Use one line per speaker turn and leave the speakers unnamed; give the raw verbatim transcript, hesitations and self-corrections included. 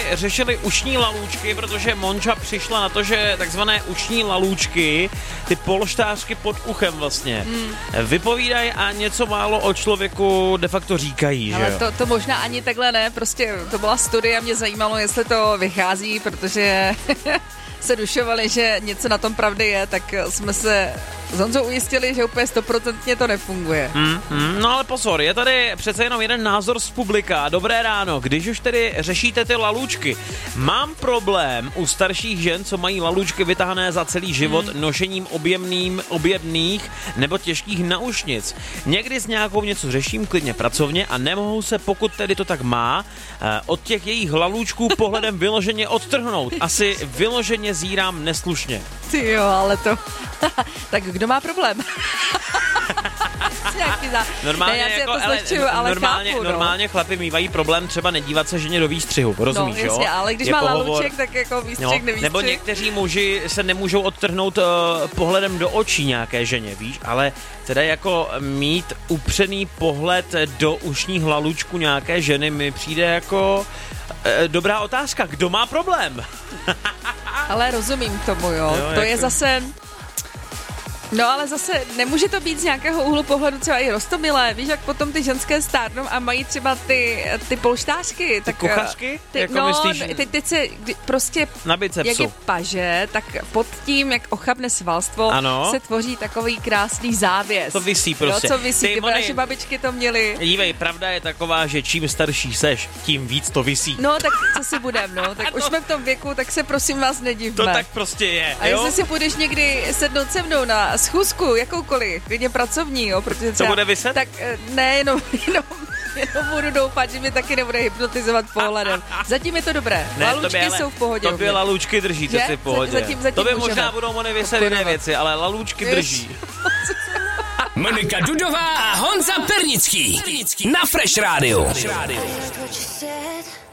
řešili ušní lalůčky, protože Monča přišla na to, že takzvané ušní lalůčky, ty polštářky pod uchem vlastně, hmm. vypovídají a něco málo o člověku de facto říkají,
ale
že jo?
To, to možná ani takhle ne, prostě to byla studie a mě zajímalo, jestli to vychází, protože se dušovali, že něco na tom pravdy je, tak jsme se s Honzou ujistili, že úplně stoprocentně to nefunguje.
Mm, mm, no ale pozor, je tady přece jenom jeden názor z publika. Dobré ráno, když už tedy řešíte ty lalůčky. Mám problém u starších žen, co mají lalůčky vytahané za celý život mm. nošením objemným, objemných nebo těžkých naušnic. Někdy s nějakou něco řeším, klidně pracovně a nemohou se, pokud tedy to tak má, od těch jejich lalůčků pohledem vyloženě odtrhnout. Asi vyloženě zírám neslušně.
Ty jo, ale to... tak kdo má problém?
Normálně,
ne,
jako,
to zlehčuju,
ale,
ale
normálně,
chápu, no.
normálně chlapi mývají problém třeba nedívat se ženě do výstřihu, rozumíš,
no, jasně,
jo?
ale když
je
má
pohovor,
lalůček, tak jako výstřih,
no,
nevýstřih.
Nebo někteří muži se nemůžou odtrhnout uh, pohledem do očí nějaké ženě, víš? Ale teda jako mít upřený pohled do ušních lalůčku nějaké ženy mi přijde jako uh, dobrá otázka. Kdo má problém?
Ale rozumím tomu, jo.
jo
to
jako...
je zase... No ale zase nemůže to být z nějakého úhlu pohledu třeba i roztomilé, víš, jak potom ty ženské stárnou a mají třeba ty, ty polštářky.
Ty
tak,
kuchařky?
Ty,
jako
no,
myslíš,
teď, teď se kdy, prostě,
na bicepsu.
Jak je paže, tak pod tím, jak ochabne svalstvo, ano. se tvoří takový krásný závěs.
To visí prostě.
Jo, co visí, ty, ty
mony...
naše babičky to měly.
Dívej, pravda je taková, že čím starší seš, tím víc to visí.
No tak co si budem, no, tak už jsme v tom věku, tak se prosím vás nedivme.
To tak prostě je,
a
jo?
jestli si půjdeš někdy sednout se mnou na schůzku, jakoukoliv, klidně pracovní, jo, protože třeba,
to bude vyset?
Tak ne, jenom, jenom, jenom budu doufat, že mě taky nebude hypnotizovat pohledem. Zatím je to dobré,
ne,
lalůčky
tobě,
jsou v pohodě.
Tobě lalůčky drží, to si v pohodě.
Zatím, zatím
tobě
můžeme. Možná
budou mony vyset jiné věci, ale lalůčky drží.
Monika Dudová a Honza Pernický na Fresh Radio.